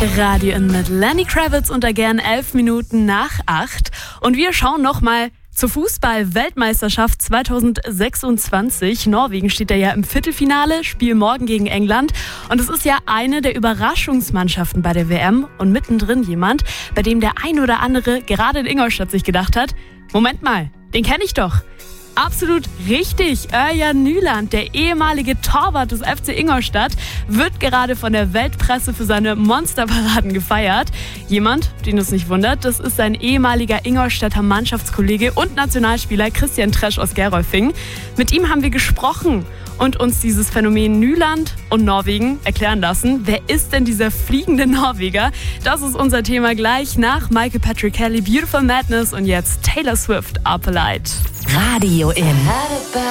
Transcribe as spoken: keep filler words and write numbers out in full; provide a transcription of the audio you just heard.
Radio in mit Lenny Kravitz und gern elf Minuten nach acht. Und wir schauen nochmal zur Fußball-Weltmeisterschaft zweitausendsechsundzwanzig. Norwegen steht da ja im Viertelfinale, Spiel morgen gegen England. Und es ist ja eine der Überraschungsmannschaften bei der W M. Und mittendrin jemand, bei dem der ein oder andere gerade in Ingolstadt sich gedacht hat, Moment mal, den kenne ich doch. Absolut richtig. Örjan Nyland, der ehemalige Torwart des F C Ingolstadt, wird gerade von der Weltpresse für seine Monsterparaden gefeiert. Jemand, den es nicht wundert, das ist sein ehemaliger Ingolstädter Mannschaftskollege und Nationalspieler Christian Tresch aus Gerolfing. Mit ihm haben wir gesprochen und uns dieses Phänomen Nyland und Norwegen erklären lassen. Wer ist denn dieser fliegende Norweger? Das ist unser Thema gleich nach Michael Patrick Kelly, Beautiful Madness und jetzt Taylor Swift, Up a Light. Radio in.